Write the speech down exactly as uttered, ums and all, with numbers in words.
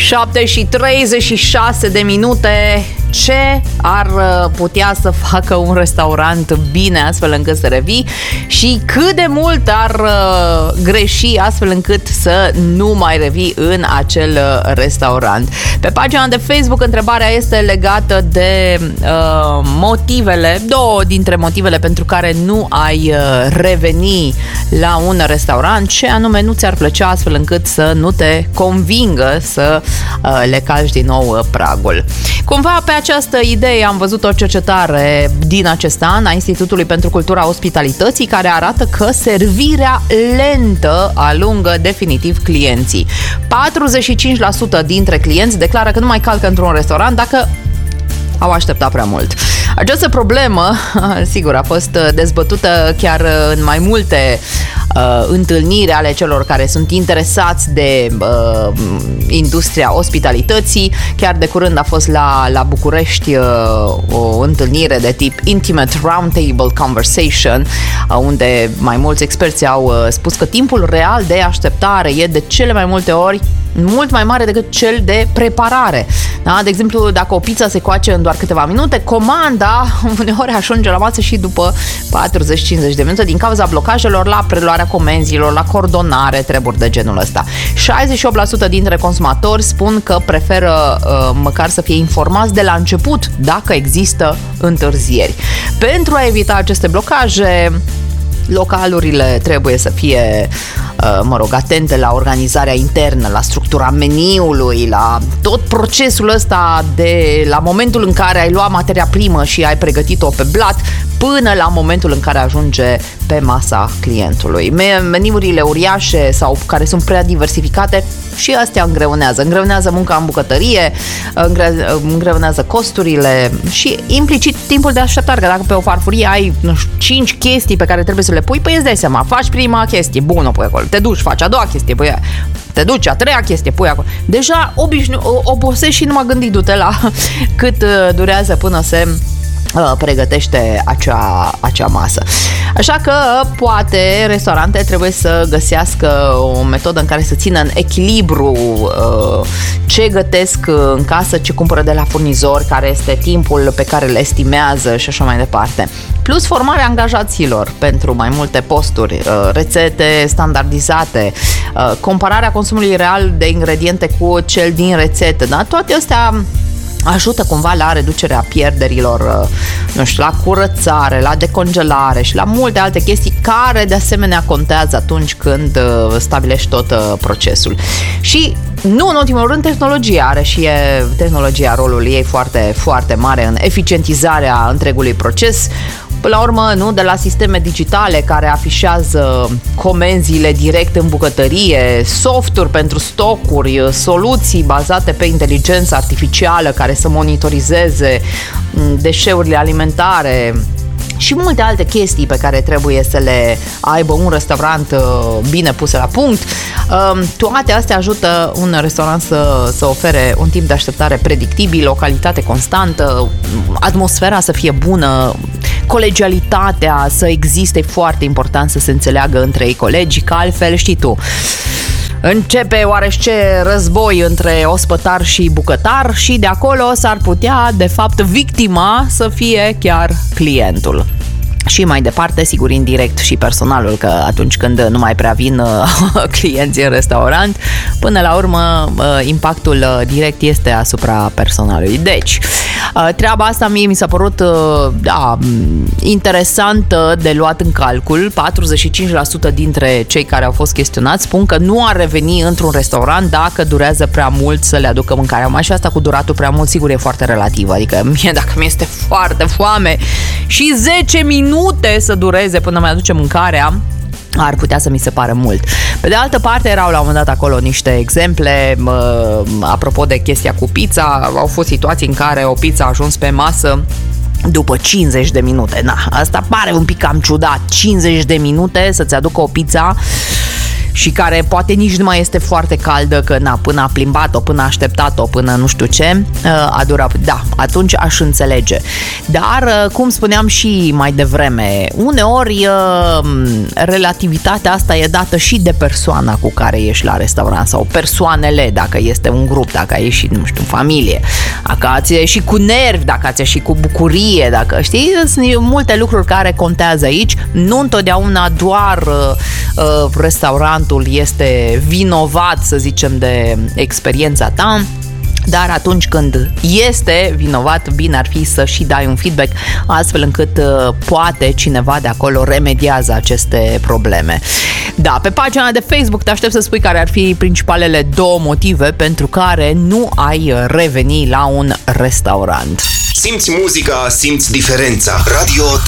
șapte și treizeci și șase de minute. Ce ar putea să facă un restaurant bine astfel încât să revii și cât de mult ar greși astfel încât să nu mai revii în acel restaurant? Pe pagina de Facebook întrebarea este legată de uh, motivele, două dintre motivele pentru care nu ai reveni la un restaurant. Ce anume nu ți-ar plăcea astfel încât să nu te convingă să uh, le calci din nou pragul? Cumva pe această idee am văzut o cercetare din acest an a Institutului pentru Cultura Ospitalității care arată că servirea lentă alungă definitiv clienții. patruzeci și cinci la sută dintre clienți declară că nu mai calcă într-un restaurant dacă au așteptat prea mult. Această problemă, sigur, a fost dezbătută chiar în mai multe uh, întâlniri ale celor care sunt interesați de uh, industria ospitalității. Chiar de curând a fost la, la București uh, o întâlnire de tip Intimate Roundtable Conversation, uh, unde mai mulți experți au uh, spus că timpul real de așteptare e de cele mai multe ori mult mai mare decât cel de preparare. Da? De exemplu, dacă o pizza se coace în doar câteva minute, comanda uneori ajunge la masă și după patruzeci cincizeci de minute din cauza blocajelor la preluarea comenzilor, la coordonare, treburi de genul ăsta. șaizeci și opt la sută dintre consumatori spun că preferă uh, măcar să fie informați de la început dacă există întârzieri. Pentru a evita aceste blocaje, localurile trebuie să fie, mă rog, atente la organizarea internă, la structura meniului, la tot procesul ăsta de la momentul în care ai luat materia primă și ai pregătit-o pe blat până la momentul în care ajunge pe masa clientului. Meniurile uriașe sau care sunt prea diversificate și astea îngreunează. Îngreunează munca în bucătărie, îngreunează costurile și implicit timpul de așteptare. Că dacă pe o farfurie ai, nu știu, cinci chestii pe care trebuie să le pui, păi îți dai seama, faci prima chestie, bun, o pui acolo, te duci, faci a doua chestie, pui aia, te duci, a treia chestie, pui acolo. Deja obișnu- obosești și numai gândindu-te la cât durează până se pregătește acea, acea masă. Așa că poate restaurante trebuie să găsească o metodă în care să țină în echilibru uh, ce gătesc în casă, ce cumpără de la furnizori, care este timpul pe care le estimează și așa mai departe. Plus formarea angajaților pentru mai multe posturi, uh, rețete standardizate, uh, compararea consumului real de ingrediente cu cel din rețetă, da? Toate astea ajută cumva la reducerea pierderilor, nu știu, la curățare, la decongelare și la multe alte chestii care de asemenea contează atunci când stabilești tot procesul. Și nu în ultimul rând, tehnologia are și e, tehnologia rolul ei foarte, foarte mare în eficientizarea întregului proces. Până la urmă, nu, de la sisteme digitale care afișează comenzile direct în bucătărie, softuri pentru stocuri, soluții bazate pe inteligență artificială care să monitorizeze deșeurile alimentare și multe alte chestii pe care trebuie să le aibă un restaurant bine puse la punct. Toate astea ajută un restaurant să, să ofere un timp de așteptare predictibil, o calitate constantă, atmosfera să fie bună, colegialitatea să existe. E foarte important să se înțeleagă între ei colegi, că altfel știi tu, începe oarește război între ospătar și bucătar și de acolo s-ar putea, de fapt, victima să fie chiar clientul. Și mai departe, sigur, indirect și personalul, că atunci când nu mai prea vin uh, clienții în restaurant, până la urmă uh, impactul uh, direct este asupra personalului. Deci, uh, treaba asta mie mi s-a părut uh, da, interesantă de luat în calcul. patruzeci și cinci la sută dintre cei care au fost chestionați spun că nu ar reveni într-un restaurant dacă durează prea mult să le aducă mâncarea. Mai și asta cu duratul prea mult, sigur, e foarte relativ. Adică mie, dacă mi este foarte foame și zece minute să dureze până mi aduce mâncarea, ar putea să mi se pare mult. Pe de altă parte, erau la un moment dat acolo niște exemple, mă, apropo de chestia cu pizza, au fost situații în care o pizza a ajuns pe masă după cincizeci de minute. Na, asta pare un pic cam ciudat, cincizeci de minute să-ți aducă o pizza și care poate nici nu mai este foarte caldă, că na, până a plimbat-o, până a așteptat-o, până nu știu ce, a durat, da, atunci aș înțelege. Dar, cum spuneam și mai devreme, uneori relativitatea asta e dată și de persoana cu care ești la restaurant sau persoanele, dacă este un grup, dacă ai ieșit, nu știu, în familie, dacă ați ieșit cu nervi, dacă ați ieșit cu bucurie, dacă știi, sunt multe lucruri care contează aici. Nu întotdeauna doar uh, restaurantul este vinovat, să zicem, de experiența ta, dar atunci când este vinovat, bine ar fi să și dai un feedback astfel încât uh, poate cineva de acolo remediază aceste probleme. Da, pe pagina de Facebook te aștept să spui care ar fi principalele două motive pentru care nu ai reveni la un restaurant. Simți muzica, simți diferența. Radio